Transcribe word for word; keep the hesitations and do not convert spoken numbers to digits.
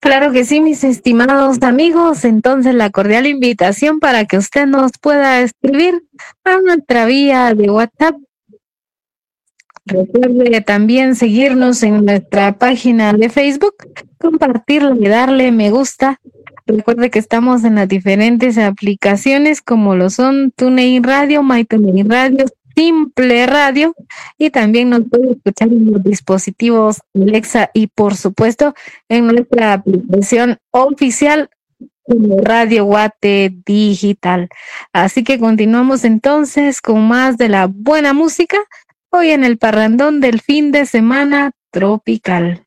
Claro que sí, mis estimados amigos. Entonces, la cordial invitación para que usted nos pueda escribir a nuestra vía de WhatsApp. Recuerde también seguirnos en nuestra página de Facebook, compartirla y darle me gusta. Recuerde que estamos en las diferentes aplicaciones como lo son TuneIn Radio, MyTuneIn Radio, Simple Radio, y también nos puede escuchar en los dispositivos Alexa y por supuesto en nuestra aplicación oficial como Radio Guate Digital. Así que continuamos entonces con más de la buena música hoy en el parrandón del fin de semana tropical.